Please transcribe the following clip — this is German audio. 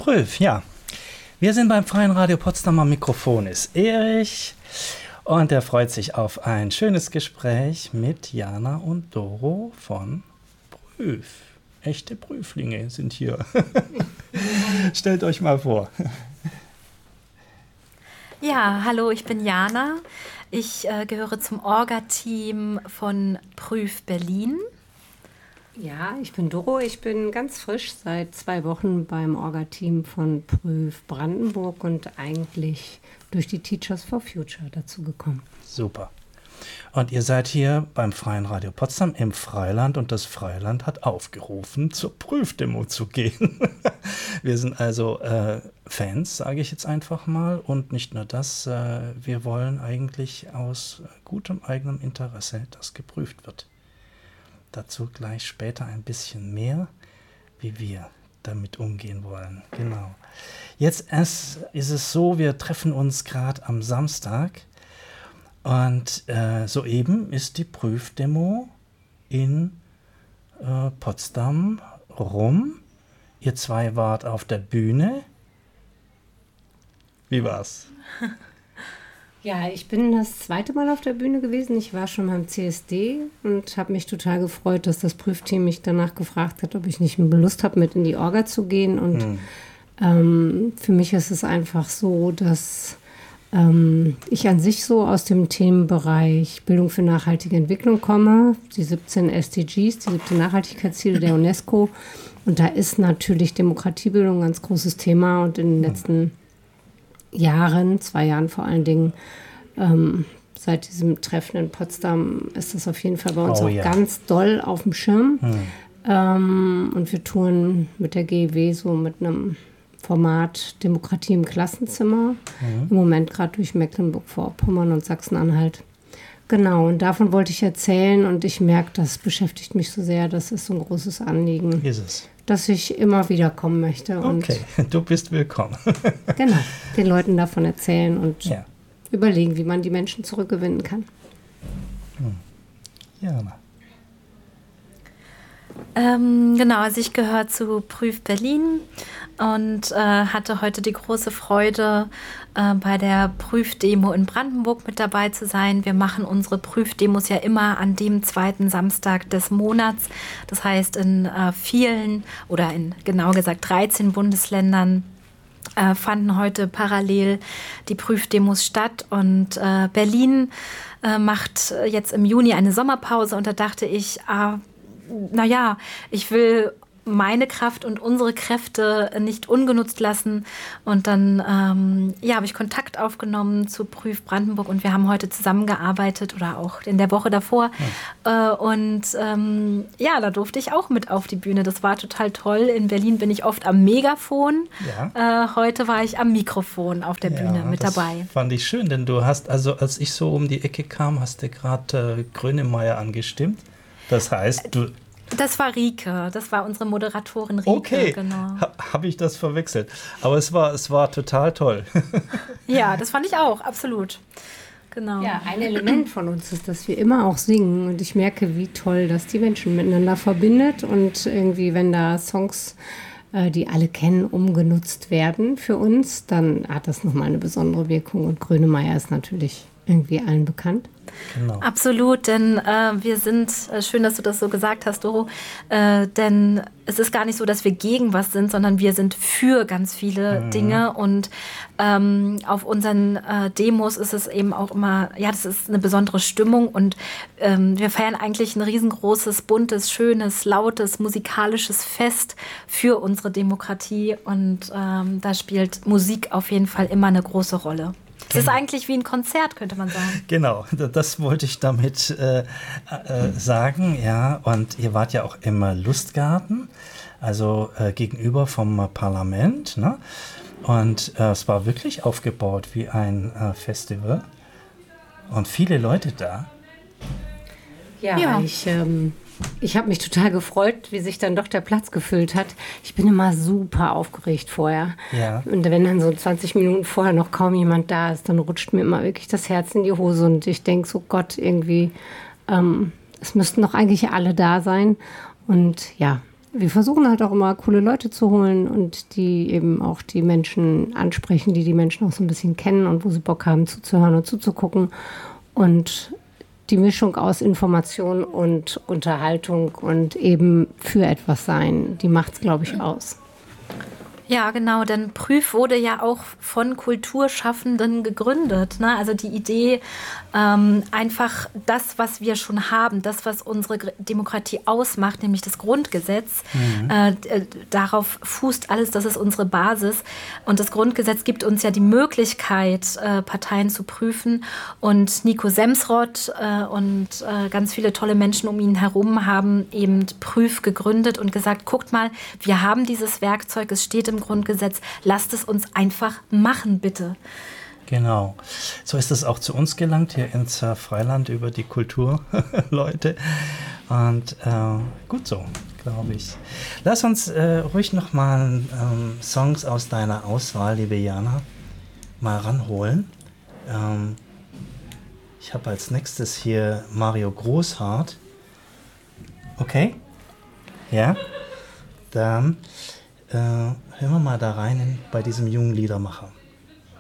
Prüf, ja. Wir sind beim Freien Radio Potsdam, am Mikrofon ist Erich und er freut sich auf ein schönes Gespräch mit Jana und Doro von Prüf. Echte Prüflinge sind hier. Stellt euch mal vor. Ja, hallo, ich bin Jana. Ich gehöre zum Orga-Team von Prüf Berlin. Ja, ich bin Doro. Ich bin ganz frisch seit 2 Wochen beim Orga-Team von Prüf Brandenburg und eigentlich durch die Teachers for Future dazu gekommen. Super. Und ihr seid hier beim Freien Radio Potsdam im Freiland und das Freiland hat aufgerufen, zur Prüfdemo zu gehen. Wir sind also Fans, sage ich jetzt einfach mal. Und nicht nur das, wir wollen eigentlich aus gutem eigenem Interesse, dass geprüft wird. Dazu gleich später ein bisschen mehr, wie wir damit umgehen wollen. Genau. Jetzt ist es so, wir treffen uns gerade am Samstag und soeben ist die Prüfdemo in Potsdam rum. Ihr 2 wart auf der Bühne. Wie war's? Ja, ich bin das 2. Mal auf der Bühne gewesen. Ich war schon beim CSD und habe mich total gefreut, dass das Prüfteam mich danach gefragt hat, ob ich nicht Lust habe, mit in die Orga zu gehen. Und für mich ist es einfach so, dass ich an sich so aus dem Themenbereich Bildung für nachhaltige Entwicklung komme. Die 17 SDGs, die 17 Nachhaltigkeitsziele der UNESCO. Und da ist natürlich Demokratiebildung ein ganz großes Thema. Und in den letzten Jahren, 2 Jahren vor allen Dingen, seit diesem Treffen in Potsdam ist das auf jeden Fall bei uns ganz doll auf dem Schirm. Und wir touren mit der GEW so mit einem Format Demokratie im Klassenzimmer. Im Moment gerade durch Mecklenburg-Vorpommern und Sachsen-Anhalt. Genau, und davon wollte ich erzählen und ich merke, das beschäftigt mich so sehr, das ist so ein großes Anliegen. Ist es? Dass ich immer wieder kommen möchte. Und okay, du bist willkommen. Genau, den Leuten davon erzählen und überlegen, wie man die Menschen zurückgewinnen kann. Ja. Genau, also ich gehöre zu Prüf Berlin und hatte heute die große Freude, bei der Prüfdemo in Brandenburg mit dabei zu sein. Wir machen unsere Prüfdemos ja immer an dem 2. Samstag des Monats. Das heißt, in vielen oder in genau gesagt 13 Bundesländern fanden heute parallel die Prüfdemos statt. Und Berlin macht jetzt im Juni eine Sommerpause und da dachte ich, naja, ich will meine Kraft und unsere Kräfte nicht ungenutzt lassen. Und dann habe ich Kontakt aufgenommen zu Prüf Brandenburg und wir haben heute zusammengearbeitet oder auch in der Woche davor. Da durfte ich auch mit auf die Bühne. Das war total toll. In Berlin bin ich oft am Megafon. Ja. Heute war ich am Mikrofon auf der Bühne mit dabei. Das fand ich schön, denn du hast, also als ich so um die Ecke kam, hast du gerade Grönemeyer angestimmt. Das heißt, Das war Rike, das war unsere Moderatorin Rike. Okay, genau. Habe ich das verwechselt. Aber es war total toll. Ja, das fand ich auch, absolut. Genau. Ja, ein Element von uns ist, dass wir immer auch singen. Und ich merke, wie toll das die Menschen miteinander verbindet. Und irgendwie, wenn da Songs, die alle kennen, umgenutzt werden für uns, dann hat das nochmal eine besondere Wirkung. Und Grönemeyer ist natürlich irgendwie allen bekannt. Genau. Absolut, denn wir sind, schön, dass du das so gesagt hast, Doro, denn es ist gar nicht so, dass wir gegen was sind, sondern wir sind für ganz viele Dinge und auf unseren Demos ist es eben auch immer, das ist eine besondere Stimmung und wir feiern eigentlich ein riesengroßes, buntes, schönes, lautes, musikalisches Fest für unsere Demokratie und da spielt Musik auf jeden Fall immer eine große Rolle. Es ist eigentlich wie ein Konzert, könnte man sagen. Genau, das wollte ich damit sagen, ja. Und ihr wart ja auch im Lustgarten, also gegenüber vom Parlament, ne? Und es war wirklich aufgebaut wie ein Festival und viele Leute da. Ja. Ich habe mich total gefreut, wie sich dann doch der Platz gefüllt hat. Ich bin immer super aufgeregt vorher. Ja. Und wenn dann so 20 Minuten vorher noch kaum jemand da ist, dann rutscht mir immer wirklich das Herz in die Hose. Und ich denke so, Gott, irgendwie, es müssten doch eigentlich alle da sein. Und ja, wir versuchen halt auch immer coole Leute zu holen und die eben auch die Menschen ansprechen, die Menschen auch so ein bisschen kennen und wo sie Bock haben zuzuhören und zuzugucken. Und die Mischung aus Information und Unterhaltung und eben für etwas sein, die macht es, glaube ich, aus. Ja, genau, denn Prüf wurde ja auch von Kulturschaffenden gegründet. Ne? Also die Idee, einfach das, was wir schon haben, das, was unsere Demokratie ausmacht, nämlich das Grundgesetz, darauf fußt alles, das ist unsere Basis. Und das Grundgesetz gibt uns ja die Möglichkeit, Parteien zu prüfen. Und Nico Semsrott und ganz viele tolle Menschen um ihn herum haben eben Prüf gegründet und gesagt, guckt mal, wir haben dieses Werkzeug, es steht im Grundgesetz, lasst es uns einfach machen, bitte. Genau. So ist es auch zu uns gelangt, hier ins Freiland über die Kulturleute. Und gut so, glaube ich. Lass uns ruhig nochmal Songs aus deiner Auswahl, liebe Jana, mal ranholen. Ich habe als nächstes hier Mario Großhardt. Okay? Ja? Dann hören wir mal da rein bei diesem jungen Liedermacher.